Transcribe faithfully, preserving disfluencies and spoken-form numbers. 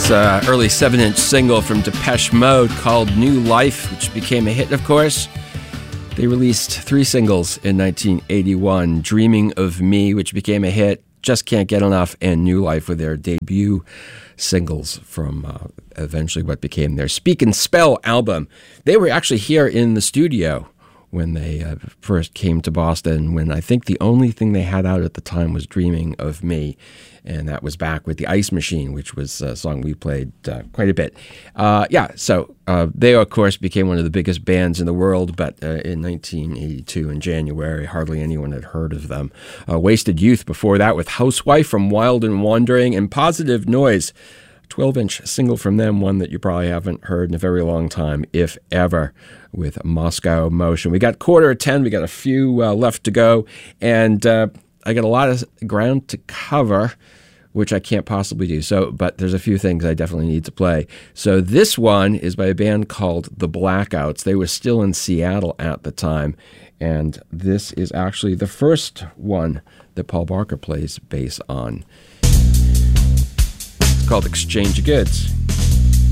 was an early seven-inch single from Depeche Mode called New Life, which became a hit, of course. They released three singles in nineteen eighty-one, Dreaming of Me, which became a hit, Just Can't Get Enough, and New Life were their debut singles from uh, eventually what became their Speak and Spell album. They were actually here in the studio when they uh, first came to Boston, when I think the only thing they had out at the time was Dreaming of Me, and that was back with the Ice Machine, which was a song we played uh, quite a bit. Uh, yeah, so uh, they, of course, became one of the biggest bands in the world, but uh, in nineteen eighty-two, in January, hardly anyone had heard of them. Uh, Wasted Youth before that with Housewife from Wild and Wandering, and Positive Noise, twelve-inch single from them, one that you probably haven't heard in a very long time, if ever, with Moscow Motion. We got quarter of ten. We got a few uh, left to go, and uh, I got a lot of ground to cover, which I can't possibly do. So, but there's a few things I definitely need to play. So this one is by a band called The Blackouts. They were still in Seattle at the time, and this is actually the first one that Paul Barker plays bass on. It's called Exchange of Goods.